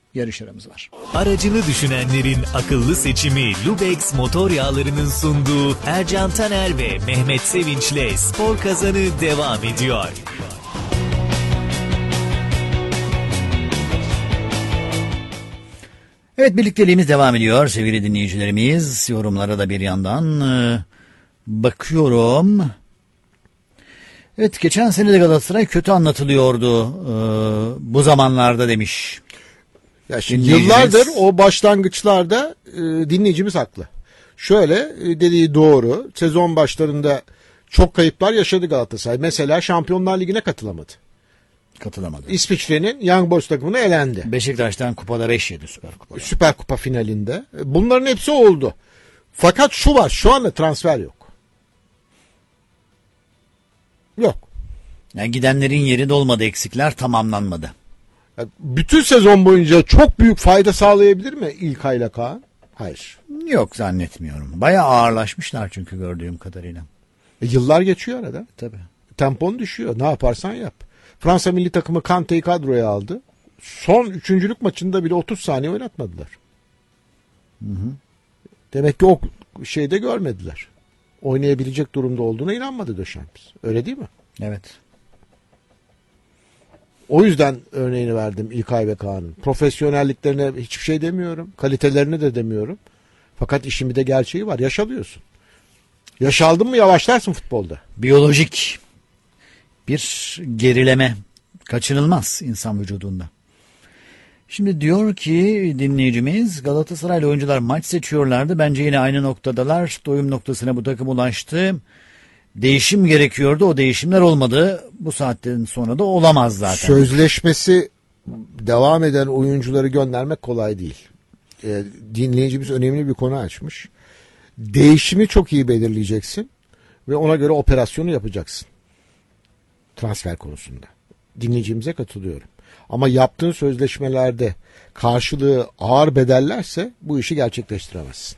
yarış aramız var. Aracını düşünenlerin akıllı seçimi Lubex motor yağlarının sunduğu Ercan Taner ve Mehmet Sevinç'le Spor Kazanı devam ediyor. Evet, birlikteliğimiz devam ediyor sevgili dinleyicilerimiz. Yorumlara da bir yandan bakıyorum. Evet, geçen sene de Galatasaray kötü anlatılıyordu bu zamanlarda demiş. Ya şimdi yıllardır o başlangıçlarda dinleyicimiz haklı. Şöyle dediği doğru. Sezon başlarında çok kayıplar yaşadı Galatasaray. Mesela Şampiyonlar Ligi'ne katılamadı. Katılamadı. İsviçre'nin Young Boys takımına elendi. Beşiktaş'tan kupalar eşyedi, Süper Kupa. Süper Kupa finalinde. Bunların hepsi oldu. Fakat şu var, şu anda transfer yok. Yok. Yani gidenlerin yeri dolmadı, eksikler tamamlanmadı. Bütün sezon boyunca çok büyük fayda sağlayabilir mi İlkay'la Kaan? Hayır. Yok, zannetmiyorum. Bayağı ağırlaşmışlar çünkü gördüğüm kadarıyla. Yıllar geçiyor arada. Tabii. Tempon düşüyor. Ne yaparsan yap. Fransa milli takımı Kante'yi kadroya aldı. Son üçüncülük maçında bile 30 saniye oynatmadılar. Hı hı. Demek ki o şeyde görmediler. Oynayabilecek durumda olduğuna inanmadı Deschamps. Öyle değil mi? Evet. O yüzden örneğini verdim İlkay ve Kaan'ın. Profesyonelliklerine hiçbir şey demiyorum. Kalitelerine de demiyorum. Fakat işin bir de gerçeği var. Yaş alıyorsun. Yaş aldın mı yavaşlarsın futbolda. Biyolojik bir gerileme kaçınılmaz insan vücudunda. Şimdi diyor ki dinleyicimiz, Galatasaraylı oyuncular maç seçiyorlardı. Bence yine aynı noktadalar. Doyum noktasına bu takım ulaştı. Değişim gerekiyordu. O değişimler olmadı. Bu saatten sonra da olamaz zaten. Sözleşmesi devam eden oyuncuları göndermek kolay değil. Dinleyicimiz önemli bir konu açmış. Değişimi çok iyi belirleyeceksin ve ona göre operasyonu yapacaksın. Transfer konusunda. Dinleyicimize katılıyorum. Ama yaptığın sözleşmelerde karşılığı ağır bedellerse bu işi gerçekleştiremezsin.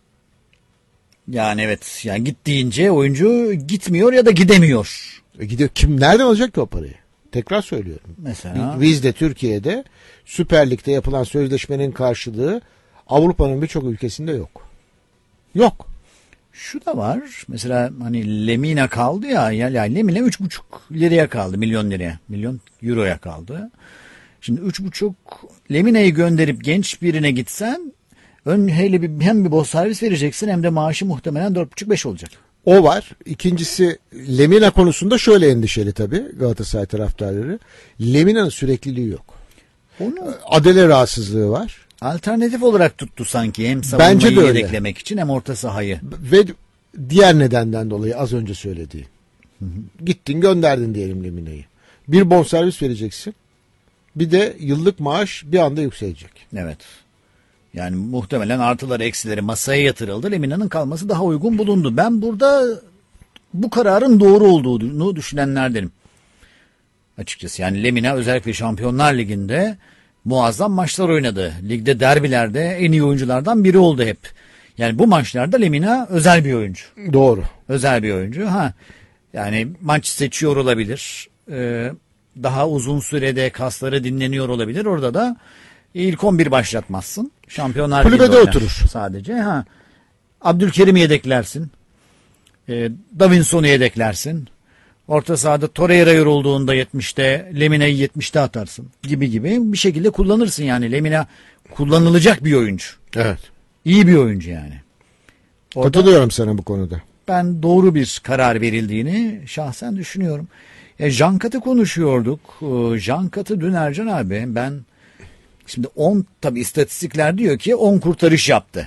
Yani evet, yani git deyince oyuncu gitmiyor ya da gidemiyor. Gidiyor. Kim nereden alacak ki o parayı? Tekrar söylüyorum. Mesela Bizde Türkiye'de Süper Lig'de yapılan sözleşmenin karşılığı Avrupa'nın birçok ülkesinde yok. Yok. şu da var. Mesela hani Lemina kaldı ya Lemina 3,5 liraya kaldı, milyon liraya. Milyon euroya kaldı. Şimdi 3,5 Lemina'yı gönderip genç birine gitsen hem bir bonservis vereceksin hem de maaşı muhtemelen 4,5-5 olacak. O var. İkincisi Lemina konusunda şöyle endişeli tabii Galatasaray taraftarları. Lemina'nın sürekliliği yok. Adele rahatsızlığı var. Alternatif olarak tuttu sanki, hem Bence savunmayı de öyle. yedeklemek için hem orta sahayı. Ve diğer nedenden dolayı az önce söylediği. Gittin gönderdin diyelim Lemina'yı. Bir bonservis vereceksin. Bir de yıllık maaş bir anda yükselecek. Evet. Yani muhtemelen artıları eksileri masaya yatırıldı. Lemina'nın kalması daha uygun bulundu. Ben burada bu kararın doğru olduğunu düşünenlerdenim. Açıkçası yani Lemina özellikle Şampiyonlar Ligi'nde muazzam maçlar oynadı. Ligde derbilerde en iyi oyunculardan biri oldu hep. Yani bu maçlarda Lemina özel bir oyuncu. Doğru. Özel bir oyuncu. Yani maç seçiyor olabilir. Daha uzun sürede kasları dinleniyor olabilir. Orada da ilk 11 başlatmazsın. Şampiyonlar Kulübede Ligi'nde oturur. sadece. Abdülkerim'i yedeklersin. Davinson'u yedeklersin. Orta sahada Torreira yorulduğunda 70'te, Lemina'yı 70'te atarsın gibi bir şekilde kullanırsın yani. Lemina kullanılacak bir oyuncu. Evet. İyi bir oyuncu yani. Katılıyorum sana bu konuda. Ben doğru bir karar verildiğini şahsen düşünüyorum. Jankat'ı konuşuyorduk. Jankat'ı dün Ercan abi şimdi 10 tabi istatistikler diyor ki 10 kurtarış yaptı.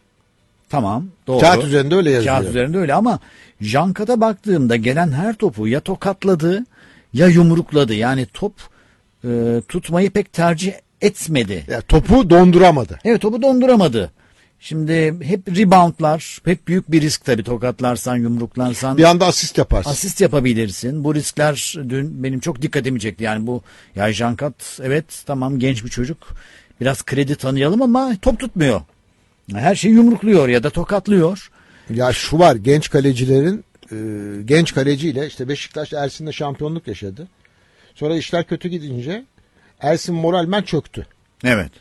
Tamam, doğru. Kağıt üzerinde öyle yazıyor. Kağıt üzerinde öyle ama Jankat'a baktığımda gelen her topu ya tokatladı ya yumrukladı. Yani top tutmayı pek tercih etmedi. Ya, topu donduramadı. Evet, topu donduramadı. Şimdi hep reboundlar, hep büyük bir risk tabii, tokatlarsan, yumruklarsan. Bir anda asist yaparsın. Asist yapabilirsin. Bu riskler dün benim çok dikkatimi çekti. Yani ya Jankat evet tamam genç bir çocuk. Biraz kredi tanıyalım ama top tutmuyor. Her şeyi yumrukluyor ya da tokatlıyor. Ya şu var, genç kalecilerin genç kaleciyle işte Beşiktaş Ersin'le şampiyonluk yaşadı. Sonra işler kötü gidince Ersin moralmen çöktü. Evet.